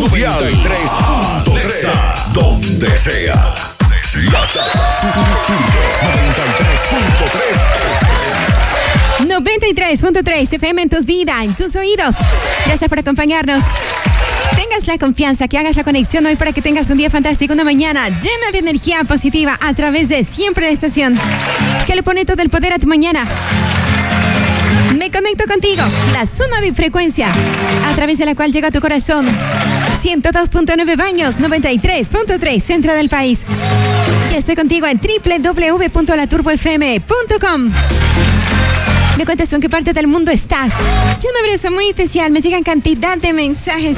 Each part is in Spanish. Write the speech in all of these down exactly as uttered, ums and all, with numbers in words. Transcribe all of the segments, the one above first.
tu dial tres punto tres, donde sea. Lata noventa y tres punto tres noventa y tres punto tres F M en tus vidas, en tus oídos. Gracias por acompañarnos. Tengas la confianza, que hagas la conexión hoy para que tengas un día fantástico, una mañana llena de energía positiva a través de Siempre la Estación, que le pone todo el poder a tu mañana. Me conecto contigo, la zona de frecuencia a través de la cual llega a tu corazón. ciento dos punto nueve Baños, noventa y tres punto tres centro del país. Y estoy contigo en doble u doble u doble u punto la turbo f m punto com. Me cuentas tú en qué parte del mundo estás. Y un abrazo muy especial. Me llegan cantidad de mensajes.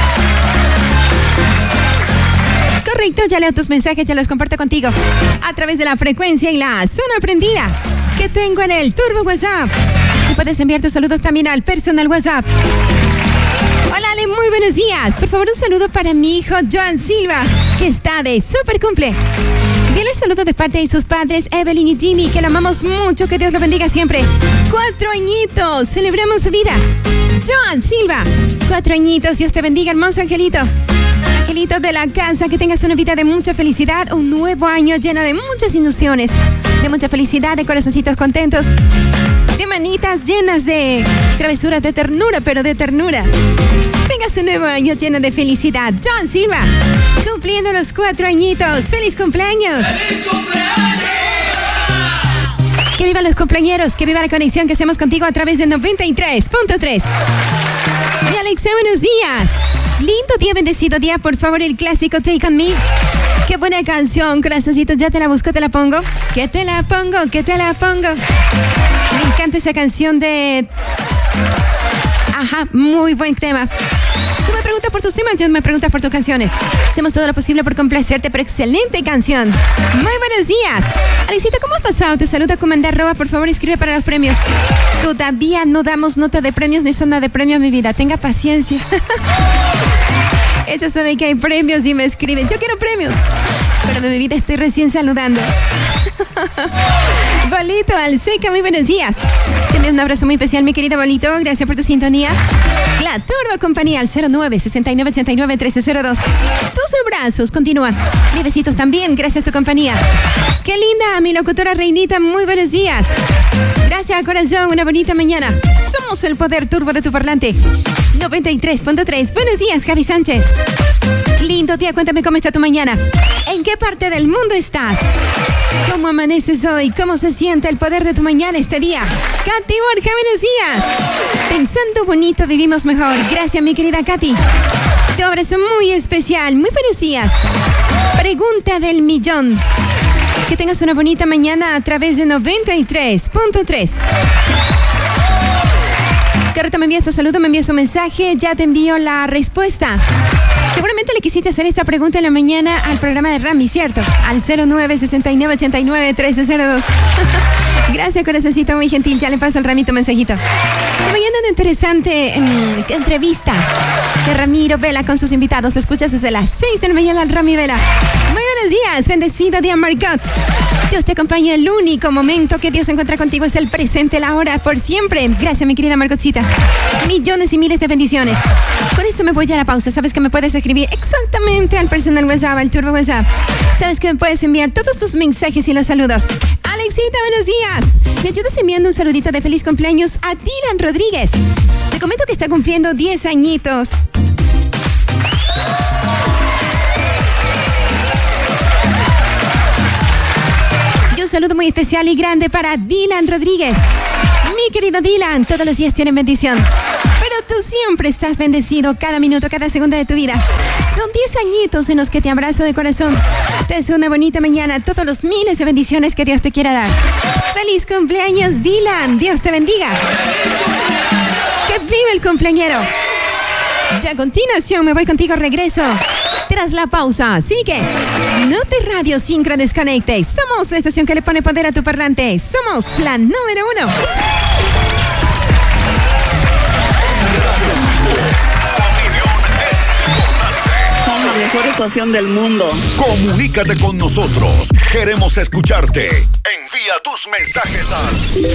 Correcto, ya leo tus mensajes, ya los comparto contigo a través de la frecuencia y la zona prendida que tengo en el Turbo WhatsApp. Y puedes enviar tus saludos también al personal WhatsApp. Hola Ale, muy buenos días. Por favor, un saludo para mi hijo Joan Silva, que está de super cumple. Dile saludo de parte de sus padres Evelyn y Jimmy, que lo amamos mucho, que Dios lo bendiga siempre. Cuatro añitos, celebramos su vida. Joan Silva, cuatro añitos, Dios te bendiga, hermoso angelito. Angelito de la casa, que tengas una vida de mucha felicidad, un nuevo año lleno de muchas ilusiones, de mucha felicidad, de corazoncitos contentos, de manitas llenas de travesuras, de ternura, pero de ternura. Tengas un nuevo año lleno de felicidad. Joan Silva, cumpliendo los cuatro añitos. ¡Feliz cumpleaños! ¡Feliz cumpleaños! Que vivan los cumpleañeros, que viva la conexión que hacemos contigo a través de noventa y tres punto tres. Mi Alexa, buenos días. Lindo día, bendecido día. Por favor, el clásico Take On Me. Qué buena canción, corazoncito. Ya te la busco, te la pongo. Que te la pongo, que te la pongo. Me encanta esa canción de... Ajá, muy buen tema. Tú me preguntas por tus temas, yo me preguntas por tus canciones. Hacemos todo lo posible por complacerte, pero excelente canción. Muy buenos días. Alexita, ¿cómo has pasado? Te saluda Comandar Roa. Por favor, escribe para los premios. Todavía no damos nota de premios ni zona de premios, mi vida. Tenga paciencia. Ellos saben que hay premios y me escriben. Yo quiero premios. Pero mi vida, estoy recién saludando. Bolito Alseca, muy buenos días. Te envío un abrazo muy especial, mi querido Bolito. Gracias por tu sintonía. La Turbo Compañía al cero nueve, sesenta y nueve, ochenta y nueve, trece cero dos. Tus abrazos continúan. Mis besitos también, gracias a tu compañía. Qué linda, mi locutora Reinita, muy buenos días. Gracias, corazón, una bonita mañana. Somos el poder turbo de tu parlante. noventa y tres punto tres. Buenos días, Javi Sánchez. Lindo día, cuéntame cómo está tu mañana. ¿En qué parte del mundo estás? ¿Cómo amaneces hoy? ¿Cómo se siente el poder de tu mañana este día? Katy Borja, buenos días. Pensando bonito, vivimos mejor. Gracias, mi querida Katy. Te abrazo muy especial. Muy buenos días. Pregunta del millón. Que tengas una bonita mañana a través de noventa y tres punto tres. Carreta me envía tu saludo, me envía su mensaje. Ya te envío la respuesta. Seguramente le quisiste hacer esta pregunta en la mañana al programa de Rami, ¿cierto? Al cero nueve, sesenta y nueve, ochenta y nueve, trece cero dos. Gracias, corazoncito, muy gentil. Ya le paso al Rami tu mensajito. De mañana una interesante um, entrevista de Ramiro Vela con sus invitados. Lo escuchas desde las seis de la mañana al Rami Vela. Muy buenos días, bendecido día, Margot. Dios te acompaña. El único momento que Dios encuentra contigo es el presente, la hora, por siempre. Gracias, mi querida Margotcita. Millones y miles de bendiciones. Con esto me voy a la pausa. Sabes que me puedes escribir exactamente al personal WhatsApp, al Turbo WhatsApp. Sabes que me puedes enviar todos tus mensajes y los saludos. Alexita, buenos días. Me ayudas enviando un saludito de feliz cumpleaños a Dylan Rodríguez. Te comento que está cumpliendo diez añitos. Y un saludo muy especial y grande para Dylan Rodríguez. Mi querido Dylan, todos los días tienen bendición. Pero tú siempre estás bendecido cada minuto, cada segundo de tu vida. Son diez añitos en los que te abrazo de corazón. Te deseo una bonita mañana, todos los miles de bendiciones que Dios te quiera dar. ¡Feliz cumpleaños, Dylan! ¡Dios te bendiga! ¡Que viva el cumpleañero! Ya a continuación me voy contigo, regreso tras la pausa. Así que no te radio sincro desconectes. Somos la estación que le pone poder a tu parlante. Somos la número uno. Somos la mejor estación del mundo. Comunícate con nosotros. Queremos escucharte. Envía tus mensajes al